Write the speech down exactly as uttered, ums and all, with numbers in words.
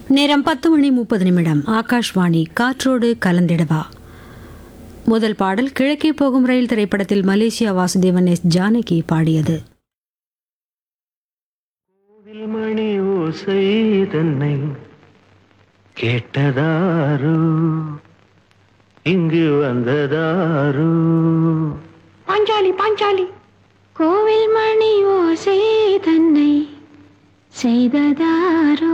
நேரம் பத்து மணி முப்பது நிமிடம். ஆகாஷ்வாணி காற்றோடு கலந்திடவா. முதல் பாடல் கிழக்கே போகும் ரயில் திரைப்படத்தில் மலேசியா வாசுதேவன் எஸ் ஜானகி பாடியது. கோவில் மணி ஓசை தன்னை கேட்டதாரோ, இங்கு வந்ததாரோ. பாஞ்சாலி பாஞ்சாலி கோவில் மணி ஓசை தன்னை செய்ததாரோ,